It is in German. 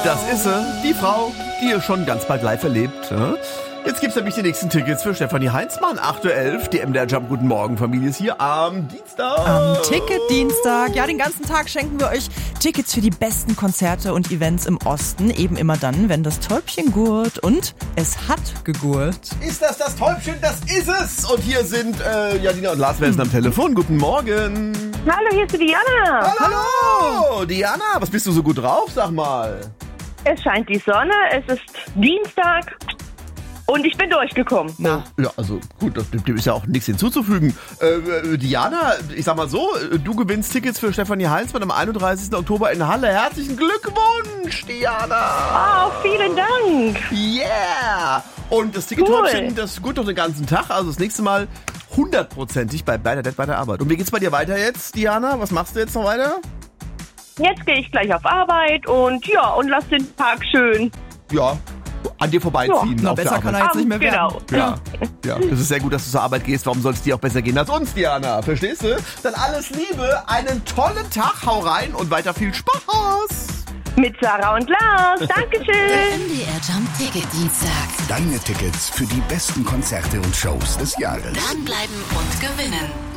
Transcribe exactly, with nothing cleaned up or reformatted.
Das ist sie, die Frau, die ihr schon ganz bald live erlebt. Ja? Jetzt gibt's nämlich die nächsten Tickets für Stefanie Heinzmann. acht Uhr elf, die M D R Jump Guten Morgen Familie ist hier am Dienstag. Am Ticket-Dienstag. Ja, den ganzen Tag schenken wir euch Tickets für die besten Konzerte und Events im Osten. Eben immer dann, wenn das Täubchen gurt. Und es hat gegurt. Ist das das Täubchen? Das ist es! Und hier sind äh, Janina und Lars Welsen am Telefon. Guten Morgen. Hallo, hier ist die Diana. Hallo. Hallo! Diana, was bist du so gut drauf? Sag mal. Es scheint die Sonne, es ist Dienstag. Und ich bin durchgekommen. Na. Ja, also gut, dem ist ja auch nichts hinzuzufügen. Äh, Diana, ich sag mal so, du gewinnst Tickets für Stefanie Heinzmann am einunddreißigsten Oktober in Halle. Herzlichen Glückwunsch, Diana! Oh, vielen Dank! Yeah! Und das Ticket-Häubchen, cool. Das gut noch den ganzen Tag, also das nächste Mal hundertprozentig bei Bernadette bei der Arbeit. Und wie geht's bei dir weiter jetzt, Diana? Was machst du jetzt noch weiter? Jetzt gehe ich gleich auf Arbeit und ja, und lass den Tag schön. Ja. An dir vorbeiziehen. Ja, besser kann er jetzt nicht mehr werden. Genau. Ja, ja, das ist sehr gut, dass du zur Arbeit gehst. Warum soll es dir auch besser gehen als uns, Diana? Verstehst du? Dann alles Liebe, einen tollen Tag, hau rein und weiter viel Spaß. Mit Sarah und Lars. Dankeschön. Der M D R Jump Ticket Dienstag. Deine Tickets für die besten Konzerte und Shows des Jahres. Dranbleiben und gewinnen.